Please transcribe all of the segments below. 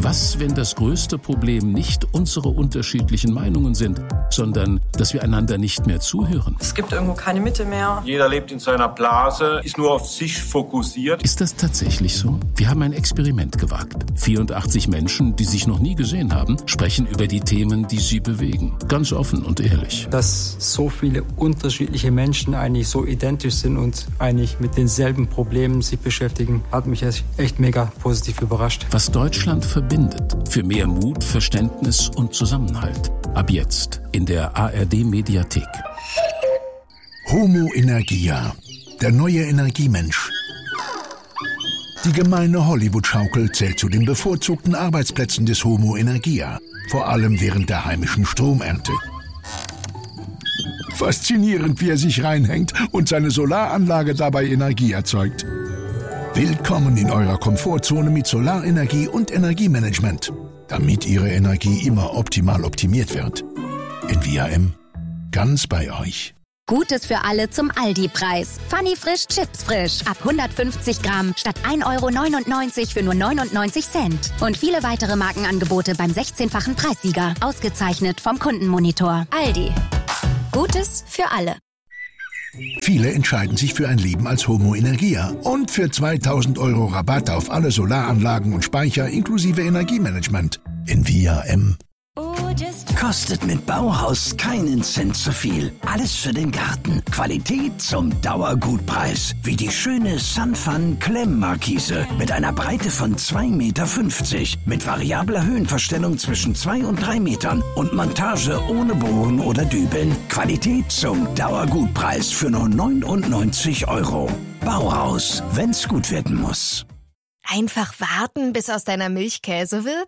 Was, wenn das größte Problem nicht unsere unterschiedlichen Meinungen sind, sondern dass wir einander nicht mehr zuhören? Es gibt irgendwo keine Mitte mehr. Jeder lebt in seiner Blase, ist nur auf sich fokussiert. Ist das tatsächlich so? Wir haben ein Experiment gewagt. 84 Menschen, die sich noch nie gesehen haben, sprechen über die Themen, die sie bewegen. Ganz offen und ehrlich. Dass so viele unterschiedliche Menschen eigentlich so identisch sind und eigentlich mit denselben Problemen sich beschäftigen, hat mich echt mega positiv überrascht. Was Deutschland verbindet. Für mehr Mut, Verständnis und Zusammenhalt. Ab jetzt in der ARD-Mediathek. Homo Energia, der neue Energiemensch. Die gemeine Hollywood-Schaukel zählt zu den bevorzugten Arbeitsplätzen des Homo Energia, vor allem während der heimischen Stromernte. Faszinierend, wie er sich reinhängt und seine Solaranlage dabei Energie erzeugt. Willkommen in eurer Komfortzone mit Solarenergie und Energiemanagement, damit Ihre Energie immer optimal optimiert wird. Envia-M, ganz bei euch. Gutes für alle zum Aldi-Preis. Funny Frisch Chips frisch. Ab 150 Gramm statt 1,99 € für nur 99 Cent. Und viele weitere Markenangebote beim 16-fachen Preissieger. Ausgezeichnet vom Kundenmonitor. Aldi. Gutes für alle. Viele entscheiden sich für ein Leben als Homo Energia und für 2.000 € Rabatt auf alle Solaranlagen und Speicher inklusive Energiemanagement. Envia-M. Kostet mit Bauhaus keinen Cent zu viel. Alles für den Garten. Qualität zum Dauergutpreis. Wie die schöne Sunfun Klemmmarkise mit einer Breite von 2,50 Meter. Mit variabler Höhenverstellung zwischen 2 und 3 Metern. Und Montage ohne Bohren oder Dübeln. Qualität zum Dauergutpreis für nur 99 €. Bauhaus, wenn's gut werden muss. Einfach warten, bis aus deiner Milch Käse wird?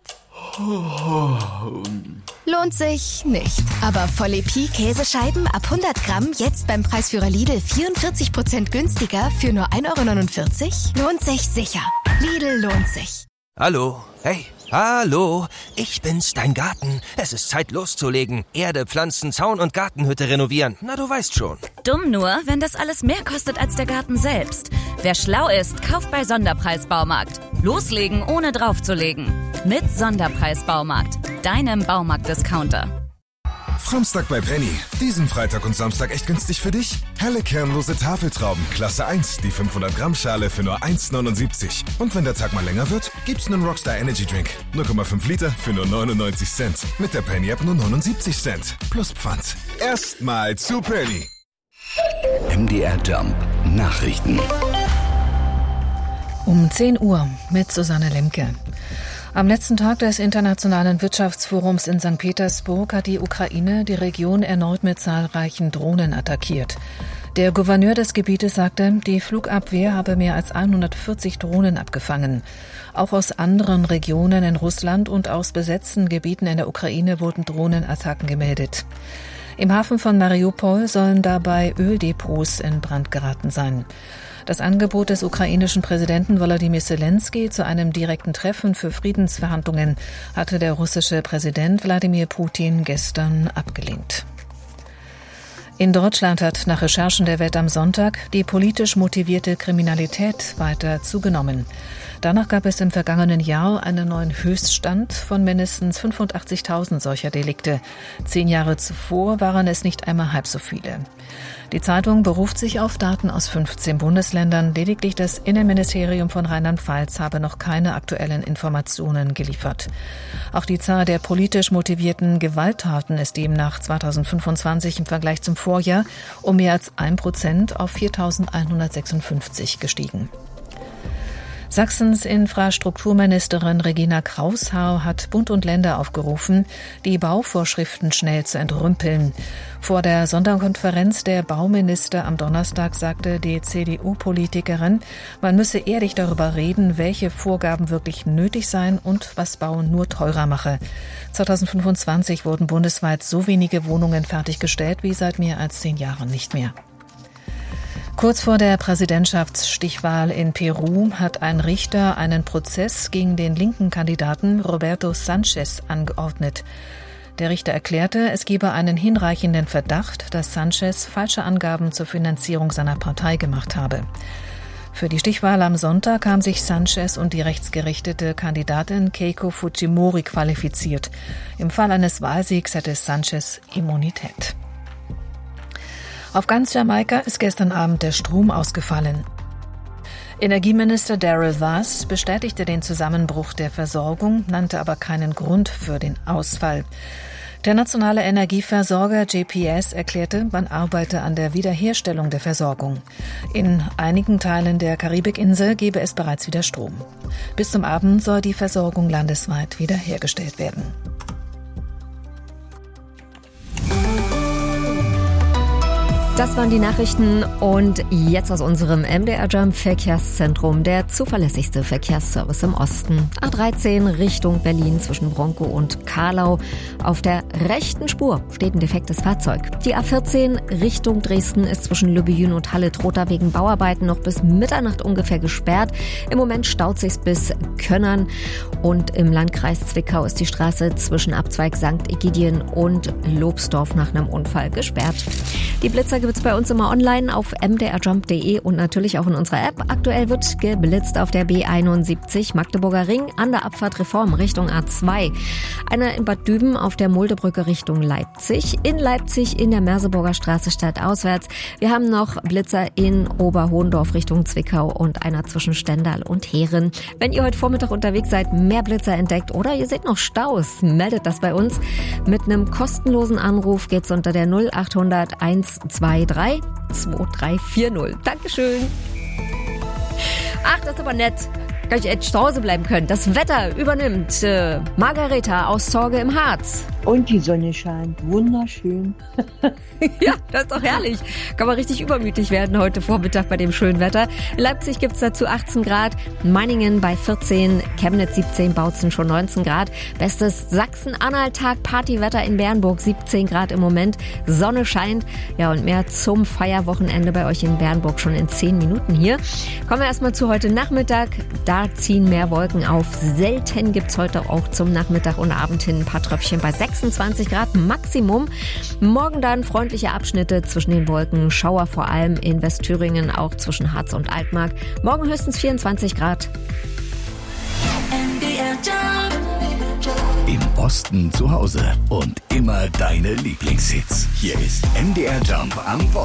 Lohnt sich nicht. Aber Volle Pi Käsescheiben ab 100 Gramm jetzt beim Preisführer Lidl 44% günstiger für nur 1,49 €? Lohnt sich sicher. Lidl lohnt sich. Hallo, hey, hallo, ich bin's, dein Garten. Es ist Zeit loszulegen. Erde, Pflanzen, Zaun und Gartenhütte renovieren. Na, du weißt schon. Dumm nur, wenn das alles mehr kostet als der Garten selbst. Wer schlau ist, kauft bei Sonderpreis-Baumarkt. Loslegen, ohne draufzulegen. Mit Sonderpreis-Baumarkt, deinem Baumarkt-Discounter. Samstag bei Penny. Diesen Freitag und Samstag echt günstig für dich? Helle kernlose Tafeltrauben, Klasse 1, die 500 Gramm Schale für nur 1,79. Und wenn der Tag mal länger wird, gibt's einen Rockstar Energy Drink. 0,5 Liter für nur 99 Cent. Mit der Penny App nur 79 Cent. Plus Pfand. Erstmal zu Penny. MDR Jump Nachrichten. Um 10 Uhr mit Susanne Lemke. Am letzten Tag des Internationalen Wirtschaftsforums in St. Petersburg hat die Ukraine die Region erneut mit zahlreichen Drohnen attackiert. Der Gouverneur des Gebietes sagte, die Flugabwehr habe mehr als 140 Drohnen abgefangen. Auch aus anderen Regionen in Russland und aus besetzten Gebieten in der Ukraine wurden Drohnenattacken gemeldet. Im Hafen von Mariupol sollen dabei Öldepots in Brand geraten sein. Das Angebot des ukrainischen Präsidenten Volodymyr Zelensky zu einem direkten Treffen für Friedensverhandlungen hatte der russische Präsident Wladimir Putin gestern abgelehnt. In Deutschland hat nach Recherchen der Welt am Sonntag die politisch motivierte Kriminalität weiter zugenommen. Danach gab es im vergangenen Jahr einen neuen Höchststand von mindestens 85.000 solcher Delikte. 10 Jahre zuvor waren es nicht einmal halb so viele. Die Zeitung beruft sich auf Daten aus 15 Bundesländern. Lediglich das Innenministerium von Rheinland-Pfalz habe noch keine aktuellen Informationen geliefert. Auch die Zahl der politisch motivierten Gewalttaten ist demnach 2025 im Vergleich zum Vorjahr um mehr als 1% auf 4.156 gestiegen. Sachsens Infrastrukturministerin Regina Kraushaar hat Bund und Länder aufgerufen, die Bauvorschriften schnell zu entrümpeln. Vor der Sonderkonferenz der Bauminister am Donnerstag sagte die CDU-Politikerin, man müsse ehrlich darüber reden, welche Vorgaben wirklich nötig seien und was Bauen nur teurer mache. 2025 wurden bundesweit so wenige Wohnungen fertiggestellt wie seit mehr als 10 Jahren nicht mehr. Kurz vor der Präsidentschaftsstichwahl in Peru hat ein Richter einen Prozess gegen den linken Kandidaten Roberto Sanchez angeordnet. Der Richter erklärte, es gebe einen hinreichenden Verdacht, dass Sanchez falsche Angaben zur Finanzierung seiner Partei gemacht habe. Für die Stichwahl am Sonntag haben sich Sanchez und die rechtsgerichtete Kandidatin Keiko Fujimori qualifiziert. Im Fall eines Wahlsiegs hätte Sanchez Immunität. Auf ganz Jamaika ist gestern Abend der Strom ausgefallen. Energieminister Daryl Vaz bestätigte den Zusammenbruch der Versorgung, nannte aber keinen Grund für den Ausfall. Der nationale Energieversorger JPS erklärte, man arbeite an der Wiederherstellung der Versorgung. In einigen Teilen der Karibikinsel gebe es bereits wieder Strom. Bis zum Abend soll die Versorgung landesweit wiederhergestellt werden. Das waren die Nachrichten und jetzt aus unserem MDR Jump Verkehrszentrum, der zuverlässigste Verkehrsservice im Osten. A13 Richtung Berlin zwischen Bronkow und Carlau. Auf der rechten Spur steht ein defektes Fahrzeug. Die A14 Richtung Dresden ist zwischen Lübbejün und Halle-Trotha wegen Bauarbeiten noch bis Mitternacht ungefähr gesperrt. Im Moment staut sich's bis Könnern und im Landkreis Zwickau ist die Straße zwischen Abzweig St. Egidien und Lobsdorf nach einem Unfall gesperrt. Die Blitzer gibt's bei uns immer online auf mdrjump.de und natürlich auch in unserer App. Aktuell wird geblitzt auf der B71 Magdeburger Ring an der Abfahrt Reform Richtung A2. Einer in Bad Düben auf der Muldebrücke Richtung Leipzig. In Leipzig in der Merseburger Straße stadtauswärts. Wir haben noch Blitzer in Oberhohendorf Richtung Zwickau und einer zwischen Stendal und Heeren. Wenn ihr heute Vormittag unterwegs seid, mehr Blitzer entdeckt oder ihr seht noch Staus, meldet das bei uns. Mit einem kostenlosen Anruf geht's unter der 0800 123 2340. Dankeschön. Ach, das ist aber nett. Kann ich echt zu Hause bleiben können. Das Wetter übernimmt Margareta aus Zorge im Harz. Und die Sonne scheint. Wunderschön. Ja, das ist doch herrlich. Kann man richtig übermütig werden heute Vormittag bei dem schönen Wetter. In Leipzig gibt's dazu 18 Grad, Meiningen bei 14, Chemnitz 17, Bautzen schon 19 Grad. Bestes Sachsen-Anhalt-Tag, Partywetter in Bernburg, 17 Grad im Moment. Sonne scheint. Ja, und mehr zum Feierwochenende bei euch in Bernburg schon in 10 Minuten hier. Kommen wir erstmal zu heute Nachmittag. Da ziehen mehr Wolken auf. Selten gibt's heute auch zum Nachmittag und Abend hin ein paar Tröpfchen bei 26 Grad Maximum. Morgen dann freundliche Abschnitte zwischen den Wolken. Schauer vor allem in Westthüringen, auch zwischen Harz und Altmark. Morgen höchstens 24 Grad. Im Osten zu Hause und immer deine Lieblingshits. Hier ist MDR Jump am Wochenende.